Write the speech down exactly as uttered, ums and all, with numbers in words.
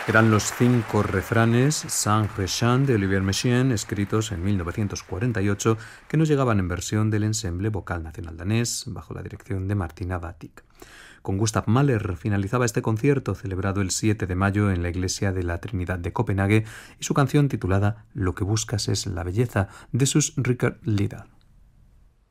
Eran los cinco refranes Saint-Rechant de Olivier Messiaen, escritos en mil novecientos cuarenta y ocho, que nos llegaban en versión del Ensemble Vocal Nacional Danés, bajo la dirección de Martina Batik. Con Gustav Mahler finalizaba este concierto, celebrado el siete de mayo en la Iglesia de la Trinidad de Copenhague, y su canción titulada Lo que buscas es la belleza, de sus Richard Lieder.